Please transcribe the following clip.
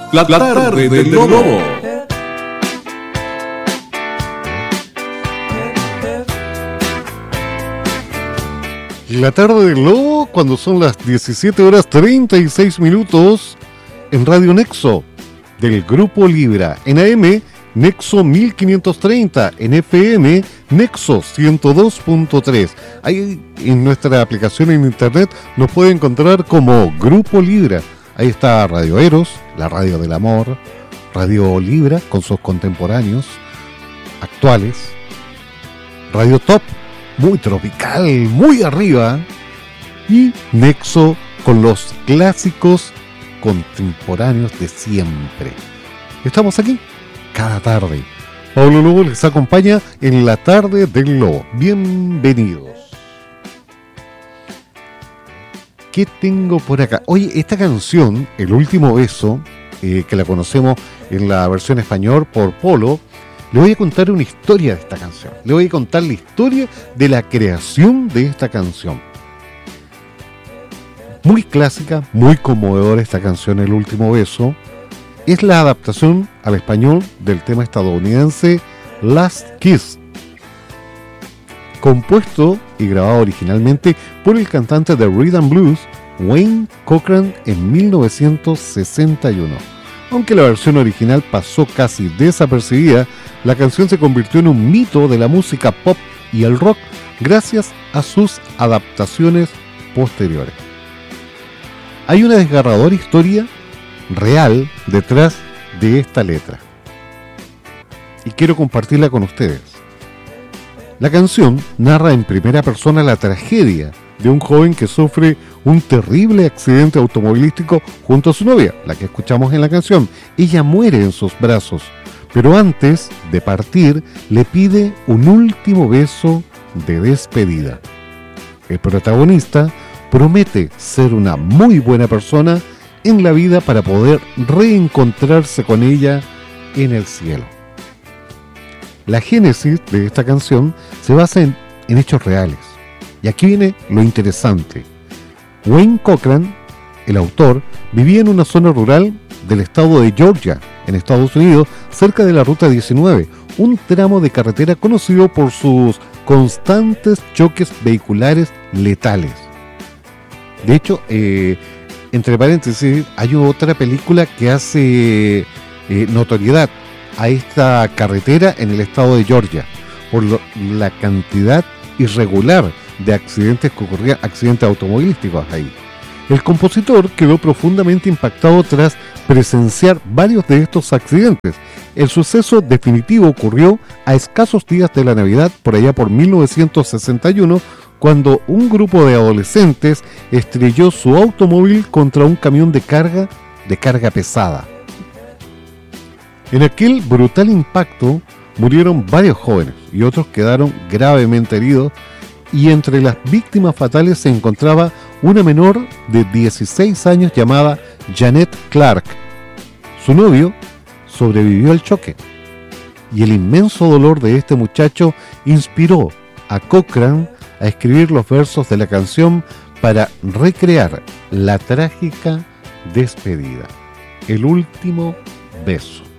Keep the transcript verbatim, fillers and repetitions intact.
La, la tarde del Lobo. La tarde del Lobo, cuando son las diecisiete horas treinta y seis minutos, en Radio Nexo, del Grupo Libra, en A M, Nexo mil quinientos treinta, en F M, Nexo ciento dos punto tres. Ahí en nuestra aplicación en internet nos puede encontrar como Grupo Libra. Ahí está Radio Eros, la radio del amor, Radio Libra con sus contemporáneos actuales, Radio Top, muy tropical, muy arriba, y Nexo con los clásicos contemporáneos de siempre. Estamos aquí cada tarde. Pablo Lobo les acompaña en la tarde del Lobo. Bienvenidos. ¿Qué tengo por acá? Oye, esta canción, El Último Beso, eh, que la conocemos en la versión español por Polo, le voy a contar una historia de esta canción. Le voy a contar la historia de la creación de esta canción. Muy clásica, muy conmovedora esta canción, El Último Beso. Es la adaptación al español del tema estadounidense Last Kiss, compuesto y grabado originalmente por el cantante de Rhythm Blues Wayne Cochran en mil novecientos sesenta y uno. Aunque la versión original pasó casi desapercibida, la canción se convirtió en un mito de la música pop y el rock gracias a sus adaptaciones posteriores. Hay una desgarradora historia real detrás de esta letra y quiero compartirla con ustedes. La canción narra en primera persona la tragedia de un joven que sufre un terrible accidente automovilístico junto a su novia, la que escuchamos en la canción. Ella muere en sus brazos, pero antes de partir le pide un último beso de despedida. El protagonista promete ser una muy buena persona en la vida para poder reencontrarse con ella en el cielo. La génesis de esta canción se basa en, en hechos reales. Y aquí viene lo interesante. Wayne Cochran, el autor, vivía en una zona rural del estado de Georgia, en Estados Unidos, cerca de la Ruta diecinueve, un tramo de carretera conocido por sus constantes choques vehiculares letales. De hecho, eh, entre paréntesis, hay otra película que hace eh, notoriedad a esta carretera en el estado de Georgia por lo, la cantidad irregular de accidentes que ocurrían, accidentes automovilísticos ahí. El compositor quedó profundamente impactado tras presenciar varios de estos accidentes. El suceso definitivo ocurrió a escasos días de la Navidad, por allá por mil novecientos sesenta y uno, cuando un grupo de adolescentes estrelló su automóvil contra un camión de carga, de carga pesada. En aquel brutal impacto murieron varios jóvenes y otros quedaron gravemente heridos, y entre las víctimas fatales se encontraba una menor de dieciséis años llamada Janet Clark. Su novio sobrevivió al choque, y el inmenso dolor de este muchacho inspiró a Cochran a escribir los versos de la canción para recrear la trágica despedida, El Último Beso.